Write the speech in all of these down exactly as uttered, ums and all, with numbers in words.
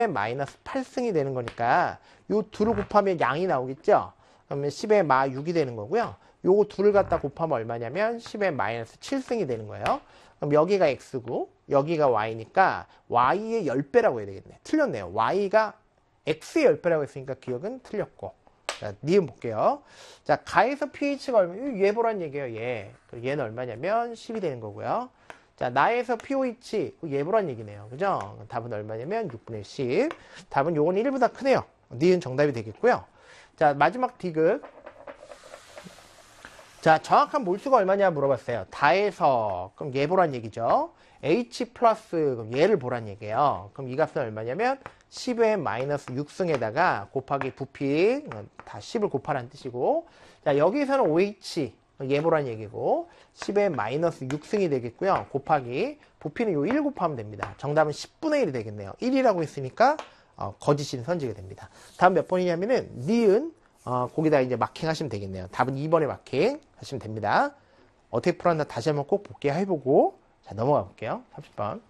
마이너스 팔 승이 되는 거니까 요 둘을 곱하면 양이 나오겠죠? 그러면 십의 마 육이 되는 거고요. 요거 둘을 갖다 곱하면 얼마냐면 십의 마이너스 칠 승이 되는 거예요. 그럼 여기가 x고 여기가 y니까 y의 십 배라고 해야 되겠네. 틀렸네요. y가 x의 십 배라고 했으니까 기억은 틀렸고. 자, 니은 볼게요. 자, 가에서 pH가 얼마? 얘 보란 얘기예요, 얘. 얘는 얼마냐면 십이 되는 거고요. 자, 나에서 pOH, 얘 보란 얘기네요. 그죠? 답은 얼마냐면 육분의 십. 답은 요건 일보다 크네요. 니은 정답이 되겠고요. 자, 마지막 디귿. 자, 정확한 몰수가 얼마냐 물어봤어요. 다해서, 그럼 얘 보란 얘기죠. H 플러스, 그럼 얘를 보란 얘기예요. 그럼 이 값은 얼마냐면 십의 마이너스 육 승에다가 곱하기 부피, 다 십을 곱하라는 뜻이고, 자, 여기서는 오에이치, 얘 보란 얘기고, 십의 마이너스 육 승이 되겠고요. 곱하기, 부피는 요 일 곱하면 됩니다. 정답은 십분의 일이 되겠네요. 일이라고 했으니까, 어, 거짓인 선지가 됩니다. 다음 몇 번이냐면은, 니은, 어, 거기다 이제 마킹 하시면 되겠네요. 답은 이 번에 마킹 하시면 됩니다. 어떻게 풀었나 다시 한번 꼭 복귀해보고, 자, 넘어가 볼게요. 삼십 번.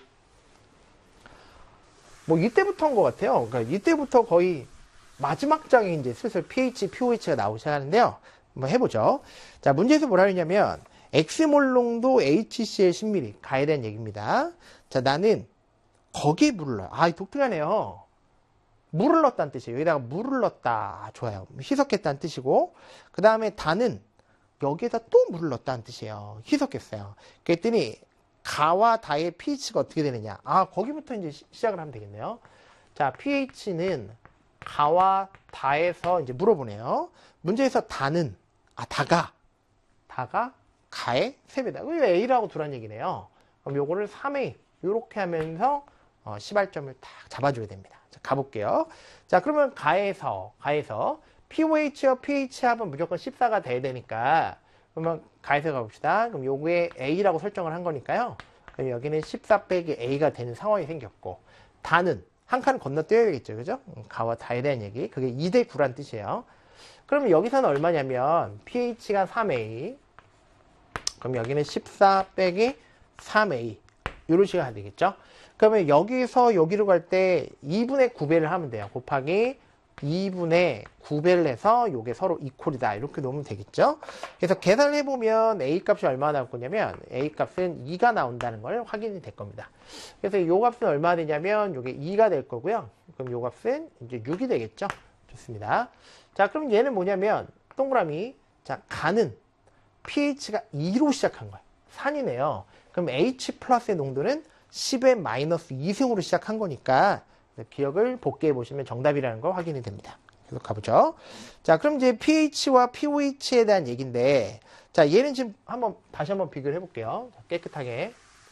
뭐, 이때부터인 것 같아요. 그러니까 이때부터 거의 마지막 장에 이제 슬슬 pH, pOH가 나오기 시작하는데요. 한번 해보죠. 자, 문제에서 뭐라 그러냐면, X몰농도 에이치씨엘 십 밀리리터 가에 대한 얘기입니다. 자, 나는 거기에 물을 넣어요. 아, 독특하네요. 물을 넣었다는 뜻이에요. 여기다가 물을 넣었다. 아, 좋아요. 희석했다는 뜻이고, 그 다음에 다는 여기에다 또 물을 넣었다는 뜻이에요. 희석했어요. 그랬더니 가와 다의 pH가 어떻게 되느냐. 아, 거기부터 이제 시, 시작을 하면 되겠네요. 자, pH는 가와 다에서 이제 물어보네요. 문제에서 다는, 아, 다가, 다가 가의 세 배다. 이거 A라고 두란 얘기네요. 그럼 요거를 삼 에이, 요렇게 하면서 어, 시발점을 딱 잡아줘야 됩니다. 자, 가볼게요. 자, 그러면 가에서, 가에서 pOH와 pH 합은 무조건 십사가 돼야 되니까, 그러면 가에서 가봅시다. 그럼 요게 A라고 설정을 한 거니까요. 그럼 여기는 십사 빼기 A가 되는 상황이 생겼고, 다는 한 칸 건너뛰어야 되겠죠. 그죠? 가와 다에 대한 얘기. 그게 이 대 구란 뜻이에요. 그러면 여기서는 얼마냐면, pH가 삼 에이. 그럼 여기는 십사 빼기 삼 에이. 요런 식으로 해야 되겠죠. 그러면 여기서 여기로 갈 때 이분의 구 배를 하면 돼요. 곱하기 이분의 구 배를 해서 요게 서로 이퀄이다. 이렇게 놓으면 되겠죠. 그래서 계산을 해보면 A 값이 얼마나 나올 거냐면 A 값은 이가 나온다는 걸 확인이 될 겁니다. 그래서 요 값은 얼마나 되냐면 요게 이가 될 거고요. 그럼 요 값은 이제 육이 되겠죠. 좋습니다. 자, 그럼 얘는 뭐냐면 동그라미, 자, 가는 pH가 이로 시작한 거예요. 산이네요. 그럼 H 플러스의 농도는 십의 마이너스 이 승으로 시작한 거니까 기억을 복귀해 보시면 정답이라는 거 확인이 됩니다. 계속 가보죠. 자, 그럼 이제 pH와 pOH에 대한 얘기인데, 자, 얘는 지금 한번 다시 한번 비교를 해볼게요. 자, 깨끗하게.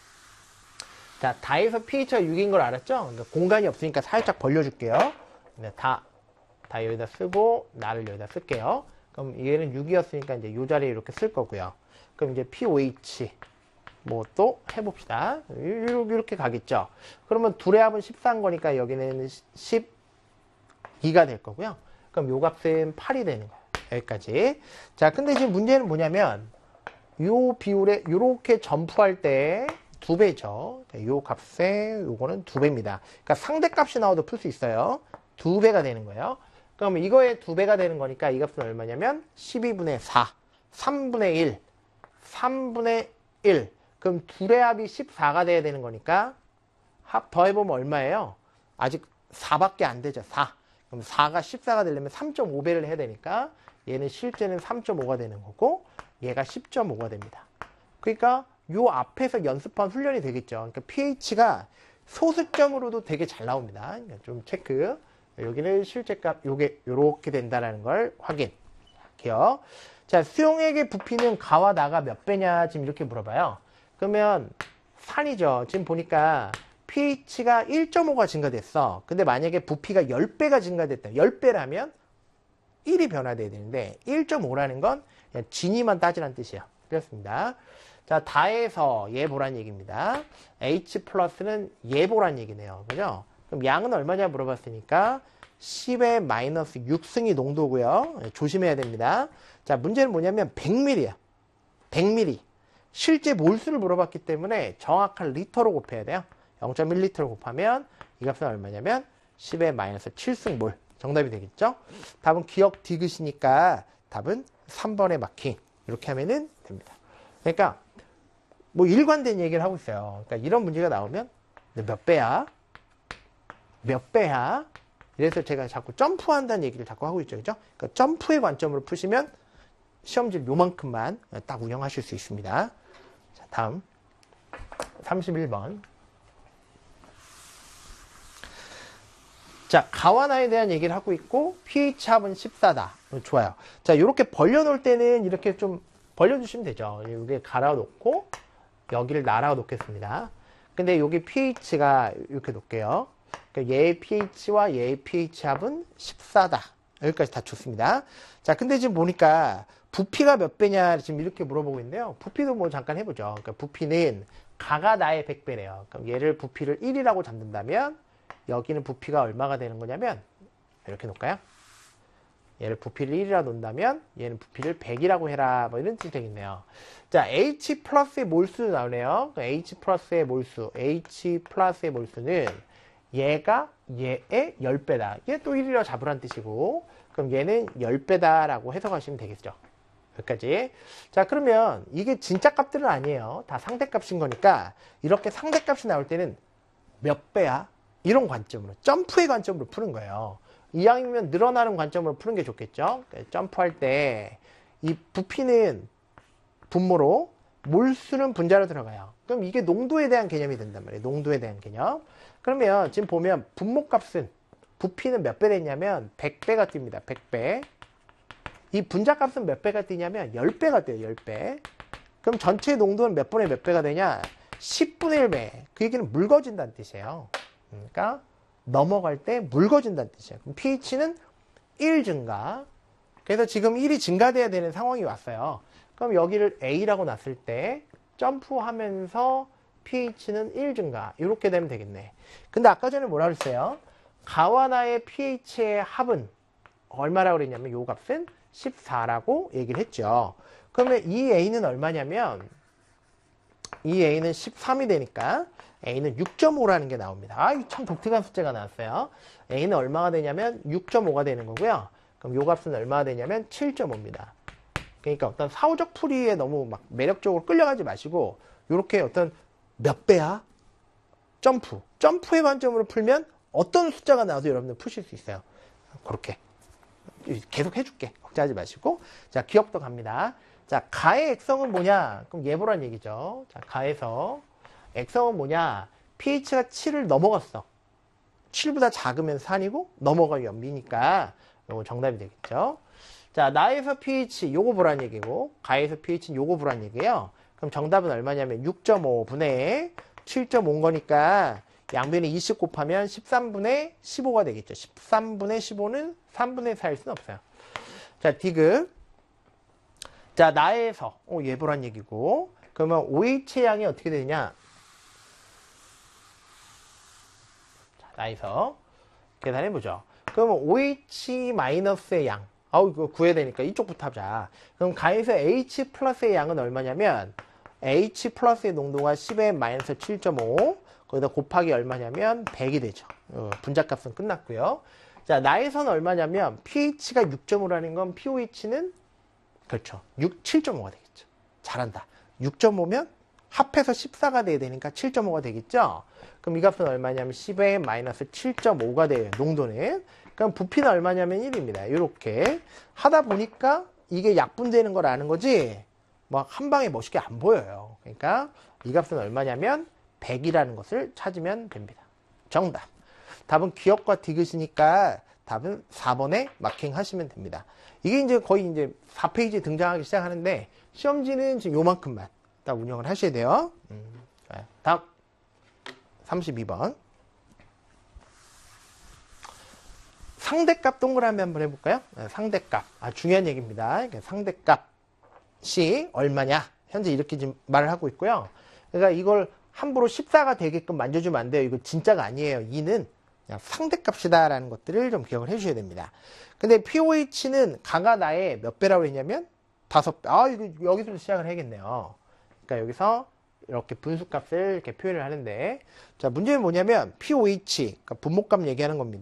자, 다에서 pH가 육인 걸 알았죠? 그러니까 공간이 없으니까 살짝 벌려줄게요. 네, 다, 다 여기다 쓰고 나를 여기다 쓸게요. 그럼 얘는 육이었으니까 이제 이 자리에 이렇게 쓸 거고요. 그럼 이제 pOH. 뭐 또 해봅시다. 이렇게 가겠죠. 그러면 둘의 합은 십사인 거니까 여기는 십이가 될 거고요. 그럼 요 값은 팔이 되는 거예요. 여기까지. 자, 근데 지금 문제는 뭐냐면 요 비율에 요렇게 점프할 때 두 배죠. 요 값에 요거는 두 배입니다. 그러니까 상대값이 나와도 풀 수 있어요. 두 배가 되는 거예요. 그러면 이거에 두 배가 되는 거니까 이 값은 얼마냐면 십이분의 사, 삼분의 일, 삼분의 일. 그럼 둘의 합이 십사가 돼야 되는 거니까 합 더해보면 얼마예요? 아직 사밖에 안 되죠. 사. 그럼 사가 십사가 되려면 삼 점 오 배를 해야 되니까 얘는 실제는 삼 점 오가 되는 거고 얘가 십 점 오가 됩니다. 그러니까 요 앞에서 연습한 훈련이 되겠죠. 그러니까 pH가 소수점으로도 되게 잘 나옵니다. 그러니까 좀 체크. 여기는 실제값 요게 요렇게 된다는 걸 확인. 기억. 자, 수용액의 부피는 가와 나가 몇 배냐 지금 이렇게 물어봐요. 그러면 산이죠. 지금 보니까 pH가 일 점 오가 증가됐어. 근데 만약에 부피가 십 배가 증가됐다. 십 배라면 일이 변화돼야 되는데 일 점 오라는 건 그냥 진위만 따지라는 뜻이에요. 그렇습니다. 자, 다해서 얘 보란 얘기입니다. H 플러스는 얘 보란 얘기네요. 그죠? 그럼 양은 얼마냐 물어봤으니까 십의 마이너스 육 승이 농도고요. 조심해야 됩니다. 자, 문제는 뭐냐면 백 밀리리터야. 백 밀리리터. 실제 몰수를 물어봤기 때문에 정확한 리터로 곱해야 돼요. 영 점 일 리터로 곱하면 이 값은 얼마냐면 십의 마이너스 칠승몰. 정답이 되겠죠? 답은 기억 디귿이니까 답은 삼 번의 마킹. 이렇게 하면은 됩니다. 그러니까 뭐 일관된 얘기를 하고 있어요. 그러니까 이런 문제가 나오면 몇 배야? 몇 배야? 이래서 제가 자꾸 점프한다는 얘기를 자꾸 하고 있죠. 그죠? 그러니까 점프의 관점으로 푸시면 시험지를 요만큼만 딱 운영하실 수 있습니다. 자, 다음 삼십일 번. 자, 가와나에 대한 얘기를 하고 있고 pH 합은 십사다. 좋아요. 자, 이렇게 벌려놓을 때는 이렇게 좀 벌려주시면 되죠. 여기 갈아놓고 여기를 날아 놓겠습니다. 근데 여기 pH가 이렇게 놓을게요. 그러니까 얘의 pH와 얘의 pH 합은 십사다. 여기까지 다 좋습니다. 자, 근데 지금 보니까 부피가 몇 배냐 지금 이렇게 물어보고 있는데요. 부피도 뭐 잠깐 해보죠. 그러니까 부피는 가가 나의 백 배래요. 그럼 얘를 부피를 일이라고 잡는다면 여기는 부피가 얼마가 되는 거냐면 이렇게 놓을까요? 얘를 부피를 일이라 놓는다면 얘는 부피를 백이라고 해라. 뭐 이런 뜻이 되겠네요. 자, H 플러스의 몰수 나오네요. H 플러스의 몰수. H 플러스의 몰수는 얘가 얘의 십 배다. 얘 또 일이라 잡으란 뜻이고, 그럼 얘는 십 배다라고 해석하시면 되겠죠. 여기까지. 자, 그러면 이게 진짜 값들은 아니에요. 다 상대값인 거니까 이렇게 상대값이 나올 때는 몇 배야? 이런 관점으로, 점프의 관점으로 푸는 거예요. 이왕이면 늘어나는 관점으로 푸는 게 좋겠죠. 점프할 때 이 부피는 분모로, 몰수는 분자로 들어가요. 그럼 이게 농도에 대한 개념이 된단 말이에요. 농도에 대한 개념. 그러면 지금 보면 분모값은, 부피는 몇 배 됐냐면 백 배가 뜁니다. 백 배. 이 분자값은 몇 배가 뛰냐면 십 배가 뛰어요. 십 배. 그럼 전체 농도는 몇 분의 몇 배가 되냐? 십분의 일 배. 그 얘기는 묽어진다는 뜻이에요. 그러니까 넘어갈 때 묽어진다는 뜻이에요. 그럼 pH는 일 증가. 그래서 지금 일이 증가돼야 되는 상황이 왔어요. 그럼 여기를 A라고 놨을 때 점프하면서 pH는 일 증가. 이렇게 되면 되겠네. 근데 아까 전에 뭐라 그랬어요? 가와 나의 pH의 합은 얼마라고 그랬냐면 요 값은 십사라고 얘기를 했죠. 그러면 이 A는 얼마냐면 이 A는 십삼이 되니까 A는 육 점 오라는 게 나옵니다. 아, 이 참 독특한 숫자가 나왔어요. A는 얼마가 되냐면 육 점 오가 되는 거고요. 그럼 요 값은 얼마가 되냐면 칠 점 오입니다. 그러니까 어떤 사후적 풀이에 너무 막 매력적으로 끌려가지 마시고 요렇게 어떤 몇 배야? 점프. 점프의 관점으로 풀면 어떤 숫자가 나와도 여러분들 푸실 수 있어요. 그렇게. 계속 해줄게. 걱정하지 마시고. 자, 기억도 갑니다. 자, 가의 액성은 뭐냐? 그럼 얘 보란 얘기죠. 자, 가에서 액성은 뭐냐? pH가 칠을 넘어갔어. 칠보다 작으면 산이고 넘어가 연비니까 요거 정답이 되겠죠. 자, 나에서 pH 요거 보란 얘기고 가에서 pH는 요거 보란 얘기예요. 그럼 정답은 얼마냐면 육 점 오분의 칠 점 오인 거니까 양변에 이십 곱하면 십삼분의 십오가 되겠죠. 십삼분의 십오는 삼분의 사일 수는 없어요. 자, 디귿. 자, 나에서 어, 얘 보란 얘기고 그러면 오에이치의 양이 어떻게 되냐? 자, 나에서 계산해보죠. 그러면 오에이치-의 양. 아우, 이거 구해야 되니까 이쪽부터 하자. 그럼 가에서 H 플러스의 양은 얼마냐면 H 플러스의 농도가 십의 마이너스 칠 점 오. 거기다 곱하기 얼마냐면 백이 되죠. 어, 분자값은 끝났고요. 자, 나에서는 얼마냐면 pH가 육 점 오라는 건 pOH는 그렇죠. 육, 칠 점 오가 되겠죠. 잘한다. 육 점 오면 합해서 십사가 돼야 되니까 칠 점 오가 되겠죠. 그럼 이 값은 얼마냐면 십의 마이너스 칠 점 오가 돼요. 농도는. 그럼 부피는 얼마냐면 일입니다. 이렇게 하다 보니까 이게 약분되는 걸 아는 거지 막 한 방에 멋있게 안 보여요. 그러니까 이 값은 얼마냐면 백이라는 것을 찾으면 됩니다. 정답. 답은 기억과 디귿이니까 답은 사 번에 마킹하시면 됩니다. 이게 이제 거의 이제 사 페이지에 등장하기 시작하는데 시험지는 지금 요만큼만 딱 운영을 하셔야 돼요. 음, 좋아요. 다음 삼십이 번. 상대값 동그라미 한번 해볼까요? 네, 상대값. 아, 중요한 얘기입니다. 상대값이 얼마냐? 현재 이렇게 지금 말을 하고 있고요. 그러니까 이걸 함부로 십사가 되게끔 만져주면 안 돼요. 이거 진짜가 아니에요. 이는 그냥 상대값이다라는 것들을 좀 기억을 해주셔야 됩니다. 근데 pOH는 가가 나의 몇 배라고 했냐면 다섯 배. 아, 이거 여기서 시작을 해야겠네요. 그러니까 여기서 이렇게 분수값을 이렇게 표현을 하는데, 자, 문제는 뭐냐면 pOH, 그러니까 분모값 얘기하는 겁니다.